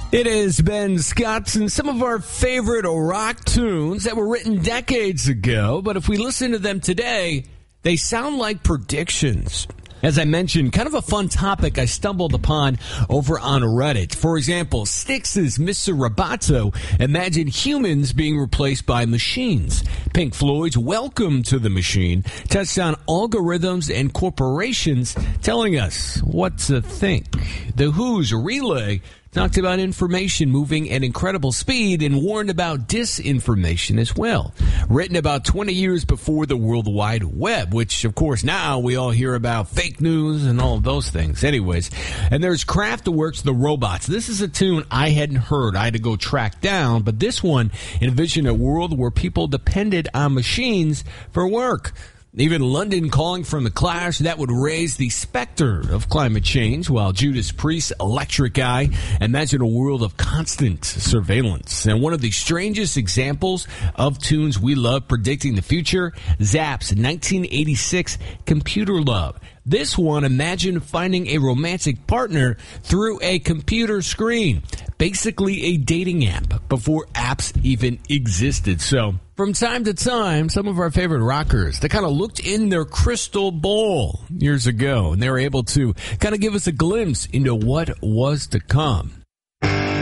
It is Ben Scott and some of our favorite rock tunes that were written decades ago, but if we listen to them today, they sound like predictions. As I mentioned, kind of a fun topic I stumbled upon over on Reddit. For example, Styx's Mr. Roboto imagined humans being replaced by machines. Pink Floyd's Welcome to the Machine touched on algorithms and corporations telling us what to think. The Who's Relay talked about information moving at incredible speed and warned about disinformation as well. Written about 20 years before the World Wide Web, which, of course, now we all hear about fake news and all of those things. Anyways, and there's Kraftwerk's The Robots. This is a tune I hadn't heard. I had to go track down, but this one envisioned a world where people depended on machines for work. Even London calling from the Clash, that would raise the specter of climate change, while Judas Priest's Electric Eye imagined a world of constant surveillance. And one of the strangest examples of tunes we love predicting the future, Zapp's 1986 Computer Love. This one imagined finding a romantic partner through a computer screen. Basically a dating app before apps even existed. So, from time to time, some of our favorite rockers, they kind of looked in their crystal ball years ago, and they were able to kind of give us a glimpse into what was to come.